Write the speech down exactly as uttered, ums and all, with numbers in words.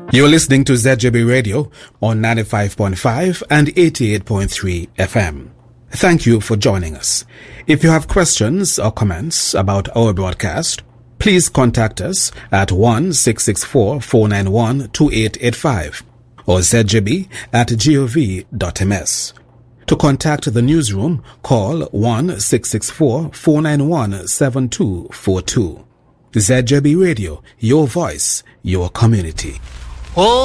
You're listening to Z J B Radio on ninety-five point five and eighty-eight point three F M. Thank you for joining us. If you have questions or comments about our broadcast, please contact us at one six six four, four nine one, two eight eight five or z j b at gov dot m s. To contact the newsroom, call one six six four, four nine one, seven two four two. Z J B Radio, your voice, your community. Oh.